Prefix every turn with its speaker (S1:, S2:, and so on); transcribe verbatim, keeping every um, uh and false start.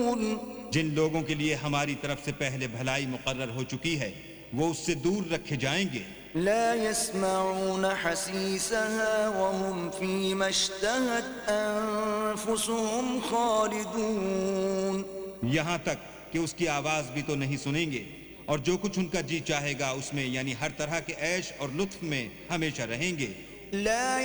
S1: जिन लोगों के लिए हमारी तरफ से पहले भलाई मुकर्रर हो चुकी है वो उससे दूर रखे जाएंगे।
S2: ला यस्मऊन हसीसहा वहुम फीमा इश्तहत अनफुसुहुम खालिदून।
S1: यहाँ तक कि उसकी आवाज भी तो नहीं सुनेंगे और जो कुछ उनका जी चाहेगा उसमें यानी हर तरह के ऐश और लुत्फ में हमेशा रहेंगे।
S2: ला